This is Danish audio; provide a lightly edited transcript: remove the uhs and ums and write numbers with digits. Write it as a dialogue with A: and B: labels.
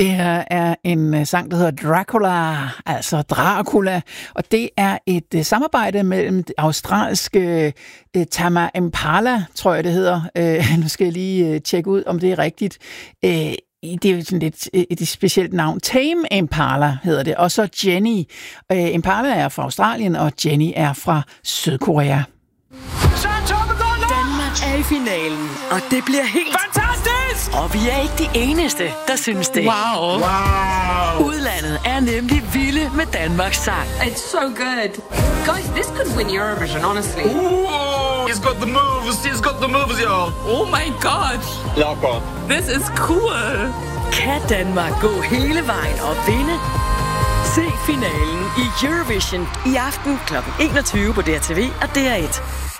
A: Det her er en sang, der hedder Dracula, altså Dracula, og det er et samarbejde mellem det australske Tame Impala, tror jeg det hedder. Nu skal jeg lige tjekke ud, om det er rigtigt. Det er jo sådan lidt et specielt navn. Tame Impala hedder det, og så Jenny. Impala er fra Australien, og Jenny er fra Sydkorea.
B: Danmark er i finalen, og det bliver helt
C: fantastisk!
B: Og vi er ikke de eneste, der synes det.
C: Wow.
B: Udlandet er nemlig vilde med Danmarks sang.
D: It's so good. Guys, this could win Eurovision, honestly.
C: Ooh, he's got the moves, y'all. Oh my god.
E: Lock on.
C: This is cool.
B: Kan Danmark gå hele vejen og vinde? Se finalen i Eurovision i aften kl. 21 på DRTV og DR1.